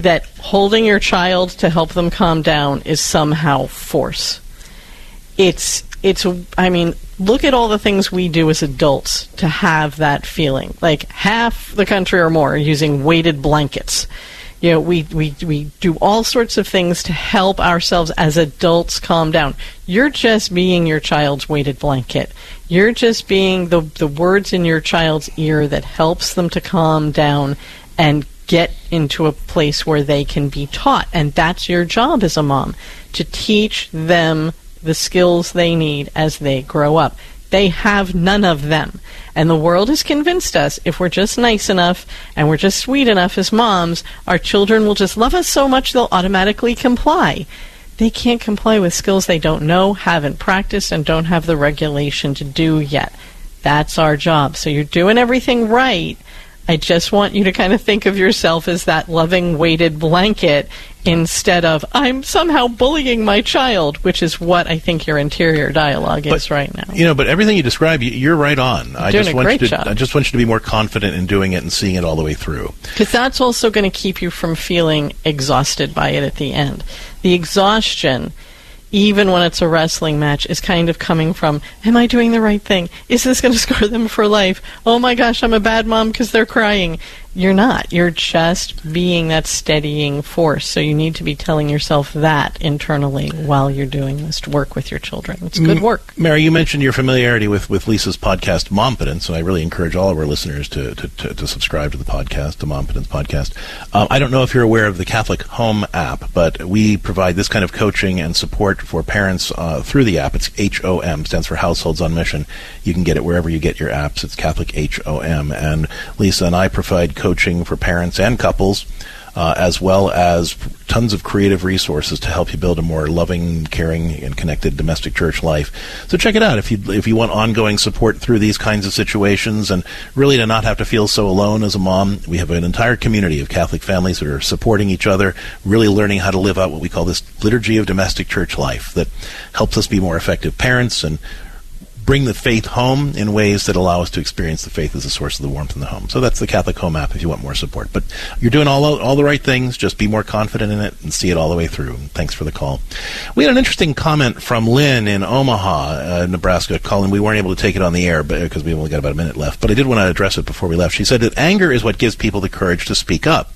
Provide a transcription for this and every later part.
that holding your child to help them calm down is somehow force. I mean, look at all the things we do as adults to have that feeling. Like half the country or more are using weighted blankets. You know, we do all sorts of things to help ourselves as adults calm down. You're just being your child's weighted blanket. You're just being the words in your child's ear that helps them to calm down and get into a place where they can be taught. And that's your job as a mom, to teach them the skills they need as they grow up. They have none of them. And the world has convinced us if we're just nice enough and we're just sweet enough as moms, our children will just love us so much they'll automatically comply. They can't comply with skills they don't know, haven't practiced, and don't have the regulation to do yet. That's our job. So you're doing everything right. I just want you to kind of think of yourself as that loving weighted blanket instead of, I'm somehow bullying my child, which is what I think your interior dialogue is right now. You know, but everything you describe, you're right on. I just want you to be more confident in doing it and seeing it all the way through. Because that's also going to keep you from feeling exhausted by it at the end. The exhaustion, even when it's a wrestling match, is kind of coming from, am I doing the right thing? Is this going to scar them for life? Oh my gosh, I'm a bad mom because they're crying. You're not. You're just being that steadying force. So you need to be telling yourself that internally while you're doing this work with your children. It's good work. Mary, you mentioned your familiarity with Lisa's podcast, Mompidence, and I really encourage all of our listeners to subscribe to the podcast, the Mompidence podcast. I don't know if you're aware of the Catholic Home app, but we provide this kind of coaching and support for parents through the app. It's HOM, stands for Households on Mission. You can get it wherever you get your apps. It's Catholic HOM. And Lisa and I provide coaching for parents and couples, as well as tons of creative resources to help you build a more loving, caring, and connected domestic church life. So check it out if you want ongoing support through these kinds of situations, and really to not have to feel so alone as a mom. We have an entire community of Catholic families that are supporting each other, really learning how to live out what we call this liturgy of domestic church life that helps us be more effective parents and bring the faith home in ways that allow us to experience the faith as a source of the warmth in the home. So that's the Catholic Home app if you want more support. But you're doing all the right things. Just be more confident in it and see it all the way through. Thanks for the call. We had an interesting comment from Lynn in Omaha, Nebraska. Colin, we weren't able to take it on the air because we only got about a minute left. But I did want to address it before we left. She said that anger is what gives people the courage to speak up.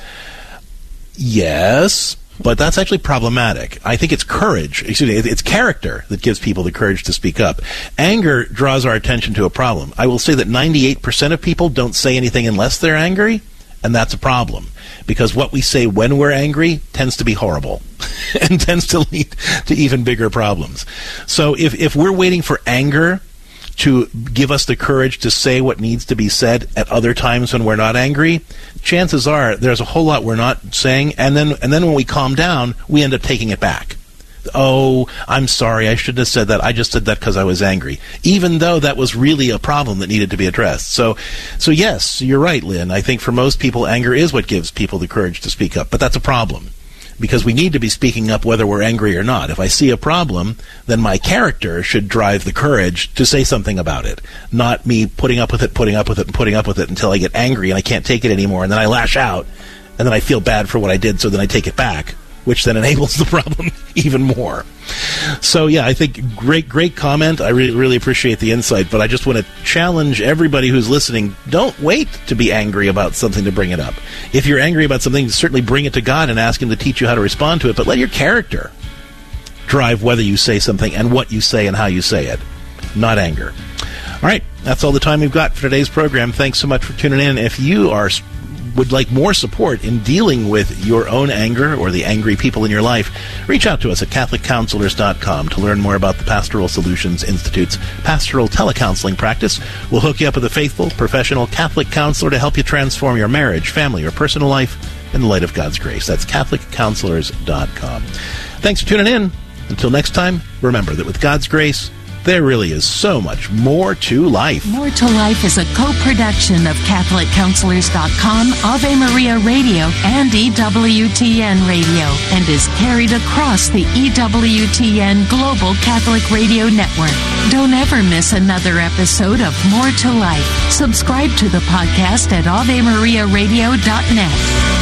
Yes, but that's actually problematic. I think it's courage. It's character that gives people the courage to speak up. Anger draws our attention to a problem. I will say that 98% of people don't say anything unless they're angry, and that's a problem. Because what we say when we're angry tends to be horrible and tends to lead to even bigger problems. So if we're waiting for anger to give us the courage to say what needs to be said at other times when we're not angry, chances are there's a whole lot we're not saying, and then when we calm down, we end up taking it back. Oh, I'm sorry, I shouldn't have said that. I just said that because I was angry, even though that was really a problem that needed to be addressed. So yes, you're right, Lynn. I think for most people, anger is what gives people the courage to speak up, but that's a problem. Because we need to be speaking up whether we're angry or not. If I see a problem, then my character should drive the courage to say something about it, not me putting up with it until I get angry and I can't take it anymore, and then I lash out, and then I feel bad for what I did, so then I take it back, which then enables the problem even more. So, yeah, I think great comment. I really appreciate the insight, but I just want to challenge everybody who's listening, don't wait to be angry about something to bring it up. If you're angry about something, certainly bring it to God and ask Him to teach you how to respond to it, but let your character drive whether you say something and what you say and how you say it, not anger. All right, that's all the time we've got for today's program. Thanks so much for tuning in. If you would like more support in dealing with your own anger or the angry people in your life, reach out to us at CatholicCounselors.com to learn more about the Pastoral Solutions Institute's pastoral telecounseling practice. We'll hook you up with a faithful, professional Catholic counselor to help you transform your marriage, family, or personal life in the light of God's grace. That's CatholicCounselors.com. Thanks for tuning in. Until next time, remember that with God's grace, there really is so much more to life. More to Life is a co-production of CatholicCounselors.com, Ave Maria Radio, and EWTN Radio, and is carried across the EWTN Global Catholic Radio Network. Don't ever miss another episode of More to Life. Subscribe to the podcast at AveMariaRadio.net.